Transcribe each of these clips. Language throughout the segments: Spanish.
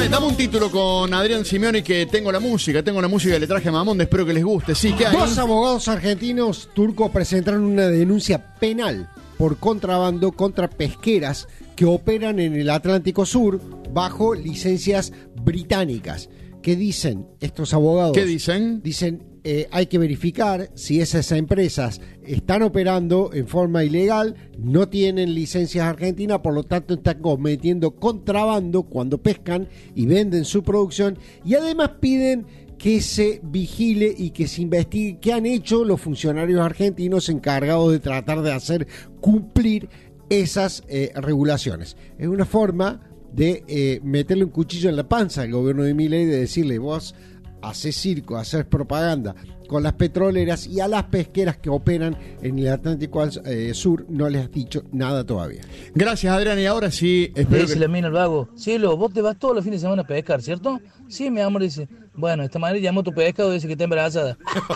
Dame un título con Adrián Simeoni, que tengo la música que le traje a Mamón, espero que les guste. Sí, ¿qué hay? Dos abogados argentinos turcos presentaron una denuncia penal por contrabando contra pesqueras que operan en el Atlántico Sur bajo licencias británicas. ¿Qué dicen estos abogados? ¿Qué dicen? Dicen, hay que verificar si esas empresas están operando en forma ilegal, no tienen licencias argentinas, por lo tanto están cometiendo contrabando cuando pescan y venden su producción, y además piden que se vigile y que se investigue qué han hecho los funcionarios argentinos encargados de tratar de hacer cumplir esas regulaciones. Es una forma de meterle un cuchillo en la panza al gobierno de Milei, de decirle: vos haces circo, haces propaganda con las petroleras, y a las pesqueras que operan en el Atlántico Sur no les has dicho nada todavía. Gracias, Adrián, y ahora sí espero Dice la mina al vago: cielo, vos te vas todos los fines de semana a pescar, ¿cierto? Sí, mi amor, dice. Bueno, esta madre llamó a tu pescado y dice que está embarazada.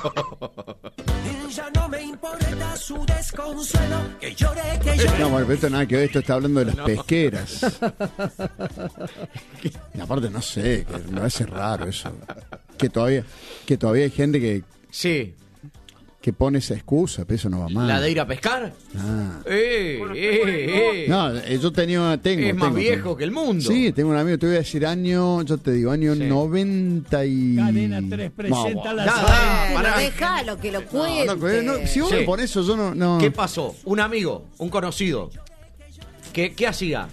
Ya no me importa su desconsuelo, que llore, que llore. No, bueno, pero esto nada que ver, esto está hablando de las pesqueras. Y aparte, no sé, que me parece raro eso. Que todavía hay gente que Sí. pone esa excusa, pero eso no va mal. ¿La de ir a pescar? Ah. No, yo tengo. es más viejo que el mundo. Sí, tengo un amigo, te voy a decir año 90 y... Cadena 3 presenta la Pará. Déjalo que lo cuente. Si vos Sí. me pones eso, yo no... ¿Qué pasó? Un amigo, un conocido. ¿Qué hacía?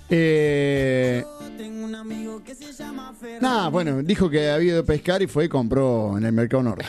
Nada, bueno, dijo que había ido a pescar y fue y compró en el Mercado Norte.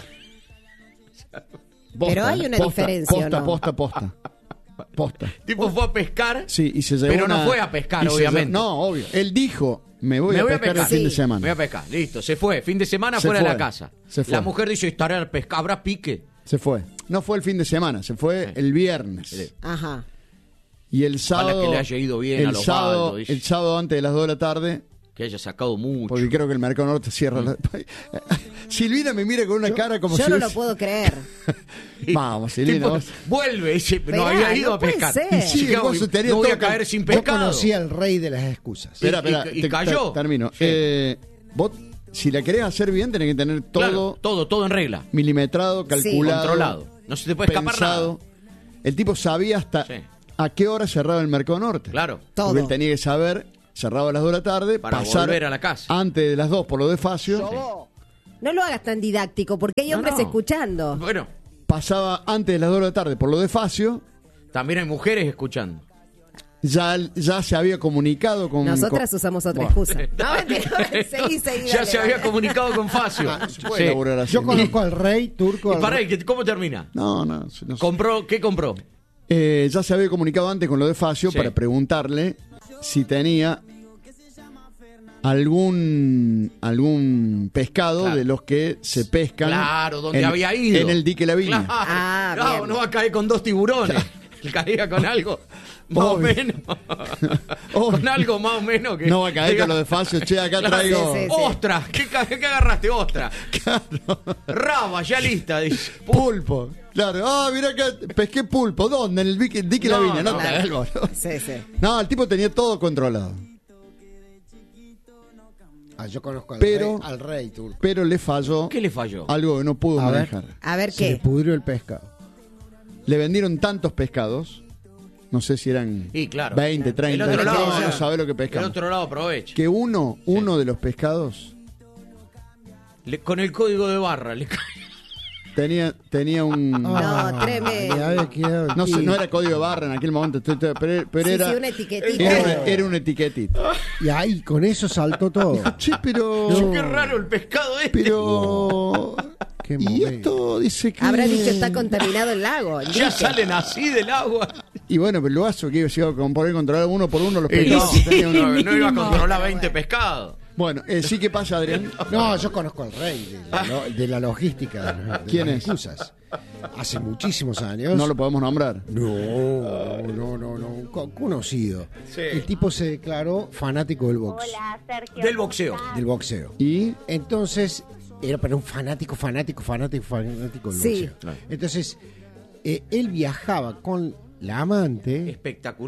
Pero hay una diferencia, ¿no? Posta. Tipo fue a pescar. Sí, y se llevó Pero no fue a pescar, obviamente. No, obvio. Él dijo: me voy a pescar el fin de semana. Me voy a pescar. Listo, se fue. Fin de semana Se fuera de fue. la casa. Se fue. La mujer dice: estaré al pescar, ¿habrá pique? Se fue. No fue el fin de semana, se fue el viernes. Sí. Ajá. Y el sábado... Ojalá que le haya ido bien a los baldos, dice. El sábado antes de las 2 de la tarde... Que haya sacado mucho. Porque creo que el Mercado Norte cierra. Silvina me mira con una cara como Yo si... no lo puedo creer. Vamos, Silvina. Tipo, vos. vuelve, dice, no Esperá, había ido no a puede pescar. ser. Y sí, Dije, vos "Uy, tenías no voy a todo caer sin Yo pescado". conocí al rey de las excusas. Espera, y cayó. termino. Sí. Vos, si la querés hacer bien, tenés que tener Claro, todo en regla. milimetrado, calculado, Controlado. No se te puede escapar pensado. El tipo sabía hasta Sí. a qué hora cerraba el Mercado Norte. Claro. Todo. Porque él tenía que saber, cerraba a las 2 de la tarde, Para pasar volver a la casa. antes de las 2 por lo de Facio, No lo hagas tan didáctico, porque hay hombres no. escuchando. Bueno, pasaba antes de las 2 de la tarde por lo de Facio, también hay mujeres escuchando. ya se había comunicado con... Nosotras con- usamos otra Bueno. excusa. No, mentira. Seguí, Ya dale, se había dale. comunicado con Facio. No se puede Sí. laburar así. Yo conozco al rey turco. Y pará, ¿cómo termina? No sé. ¿Qué compró? Ya se había comunicado antes con lo de Facio Sí. para preguntarle si tenía algún pescado Claro. de los que se pescan Claro, donde había ido. en el dique La Viña. Claro, Ah, claro, bien. no va a caer con 2 tiburones. Caía con algo más o Obvio. menos. Con algo más o menos que. No va a caer con lo de Facio. Che, acá Claro, traigo... sí, sí. ¡Ostras! ¿Qué agarraste? ¡Ostras! Raba, ya lista. Dice. Pulpo. Claro. Mirá que pesqué pulpo. ¿Dónde? En el dique La No, Viña. No, no. te hagas el boludo. Sí, sí. No, el tipo tenía todo controlado. Yo conozco Pero- al rey turco. Pero le falló ¿Qué le falló? algo que no pudo A ver. manejar. A ver Se le qué. pudrió el pescado. Le vendieron tantos pescados. No sé si eran Y claro. 20, 30. El otro lado, no sabe lo que El pescamos. otro lado aprovecha. Que uno de los pescados Con el código de barra le cae. tenía un... No, tremendo. Ya había quedado No sé, aquí. no era código de barra en aquel momento, pero Sí, era, sí, una etiquetita. era una etiquetita. Y ahí con eso saltó todo. Che, pero... Qué raro el pescado este. Pero... Qué Y momento. esto dice que... Habrá dicho está contaminado el lago. el Ya dique. salen así del agua. Y bueno, pero lo hace que iba a poder controlar uno por uno los Y pescados. no, Tenía una- no iba a controlar 20 pescados. Bueno, sí, ¿qué pasa, Adrián? No, yo conozco al rey de la logística. De ¿Quién las es? excusas. Hace muchísimos años. No lo podemos nombrar. No. Conocido. El tipo se declaró fanático del box. Del boxeo. Del boxeo. Y... Entonces, era para un fanático del Sí. boxeo. Entonces, él viajaba con la amante Espectacular.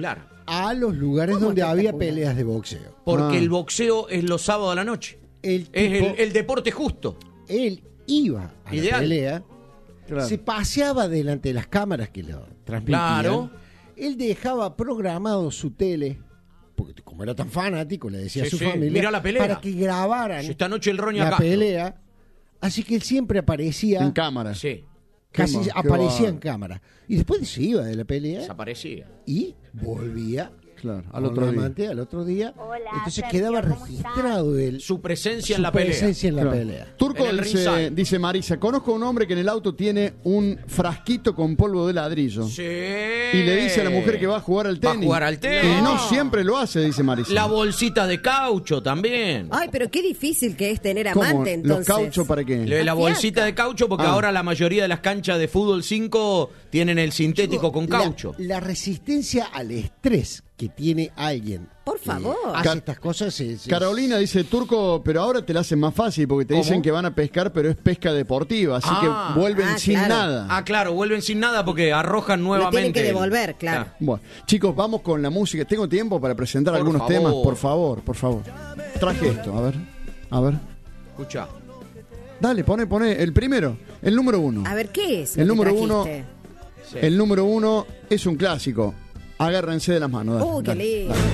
a los lugares ¿Cómo donde había espectacular? peleas de boxeo. Porque Ah. el boxeo es los sábados a la noche. El Es tipo, el deporte justo. él iba a Ideal. la pelea, Claro. se paseaba delante de las cámaras que lo transmitían. Claro. Él dejaba programado su tele, porque como era tan fanático, le decía Sí, a su sí, familia, mirá la pelea. para que grabaran Si esta noche el Roña la Castro. pelea. Así que él siempre aparecía, En cámara. Sí, casi Qué aparecía en bárbaro. cámara. Y después se iba de la pelea desaparecía. y volvía Claro, al con otro la día. amante al otro día. Hola, Entonces Sergio, quedaba ¿cómo registrado él, Su presencia su en la pelea. presencia en la Claro. pelea. Turco En el ringside. dice Marisa, conozco a un hombre que en el auto tiene un frasquito con polvo de ladrillo. Sí. Y le dice a la mujer que va a jugar al Va a tenis. jugar al tenis. Y no siempre lo hace, dice Marisa. La bolsita de caucho también. Ay, pero qué difícil que es tener ¿Cómo? amante, entonces. ¿Los cauchos para qué? La bolsita de caucho, porque Ah. ahora la mayoría de las canchas de fútbol 5 tienen el sintético con caucho. La resistencia al estrés que tiene alguien. Por favor. Hace Ca- estas cosas. Carolina dice, Turco, pero ahora te la hacen más fácil porque te ¿Cómo? dicen que van a pescar, pero es pesca deportiva, así Ah. que vuelven Ah, sin claro. nada. Ah, claro, vuelven sin nada porque arrojan Lo nuevamente. tienen que devolver, claro. Bueno, chicos, vamos con la música. ¿Tengo tiempo para presentar Por algunos favor. temas? Por favor, por favor. Traje esto, a ver. Escucha. Dale, pone el primero, el número 1. A ver, ¿qué es? El lo que número uno. trajiste? Sí. El número 1 es un clásico. Agárrense de las manos. Dale, Qué dale, lindo. dale.